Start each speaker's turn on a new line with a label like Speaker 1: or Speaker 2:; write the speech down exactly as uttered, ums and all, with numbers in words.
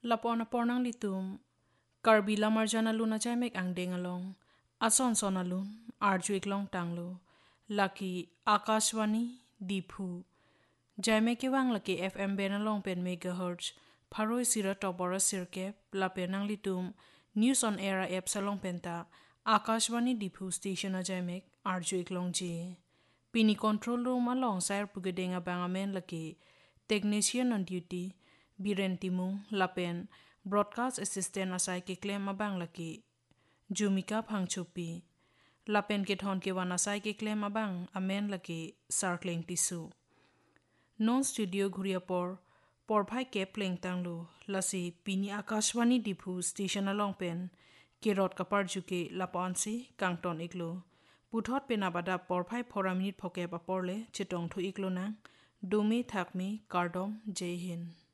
Speaker 1: lapona pornang litum karbi lamar jana luna jaimek ang dengalong ason sonalun arjuik long tanglo laki akashwani diphu jaimek wang laki fm benalong pen megahertz pharoi sira topora sirkep lapenang litum news on era app salong penta akashwani diphu station a jaimek arjuik long ji pini control room along sire pugedenga bangamen laki technician on duty biren timung lapen broadcast assistant asai ke claim abang laki jumika phangchupi lapen ke thon ke wana sai ke claim abang amen laki circling tisu non studio ghuria por por phai ke pleng tanglu lasi pini akashwani diphu station along pen ke rot kapar juke lapon si kangton iklo puthot penabada por phai four minute phoke paporle chitong thu iklo na domi thakmi kardom jai hind